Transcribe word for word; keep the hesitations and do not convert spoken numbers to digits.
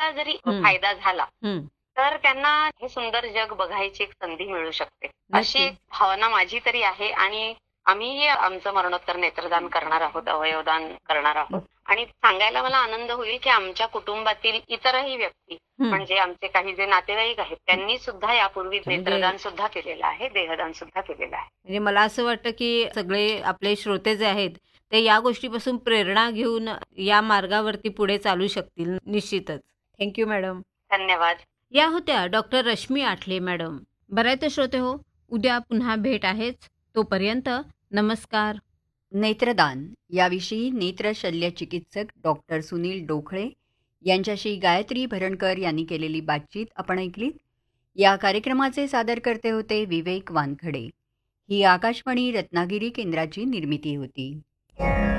थोडासा जरी हं. फायदा झाला हं. तर त्यांना हे सुंदर जग बघायची एक संधी मिळू शकते. अशी नक्की. एक भावना माझी तरी आहे आणि आम्हीही आमचं मरणोत्तर नेत्रदान करणार आहोत, अवयवदान करणार हं. आहोत. आणि सांगायला मला आनंद होईल, की आमच्या कुटुंबातील इतरही व्यक्ती हं. म्हणजे आमचे काही जे नातेवाईक आहेत, हं. त्यांनी सुद्धा यापूर्वी म्हणजे नेत्रदान सुद्धा केलेलं आहे, देहदान सुद्धा केलेलं आहे. म्हणजे मला असं वाटतं, की सगळे आपले श्रोते जे आहेत, ते या गोष्टीपासून प्रेरणा घेऊन या मार्गावरती पुढे चालू शकतील निश्चितच. Thank you madam. धन्यवाद. या होत्या डॉक्टर रश्मी आठले मॅडम. बरं आहे तर श्रोते हो, उद्या पुन्हा भेट आहेच. तोपर्यंत नमस्कार. नेत्रदान याविषयी नेत्र शल्यचिकित्सक डॉक्टर सुनील डोखळे यांच्याशी गायत्री भरणकर यांनी केलेली बातचीत आपण ऐकलीत. या कार्यक्रमाचे सादरकर्ते होते विवेक वानखडे. ही आकाशवाणी रत्नागिरी केंद्राची निर्मिती होती.